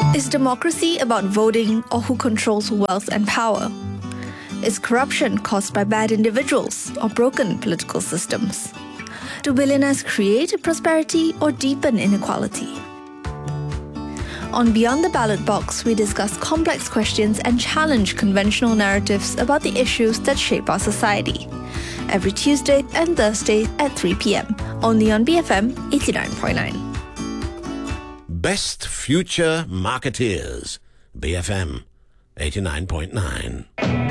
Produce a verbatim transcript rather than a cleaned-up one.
Is democracy about voting or who controls wealth and power? Is corruption caused by bad individuals or broken political systems? Do billionaires create prosperity or deepen inequality? On Beyond the Ballot Box, we discuss complex questions and challenge conventional narratives about the issues that shape our society. Every Tuesday and Thursday at three p.m. only on B F M eighty-nine point nine. Best Future Marketeers, B F M eighty-nine point nine.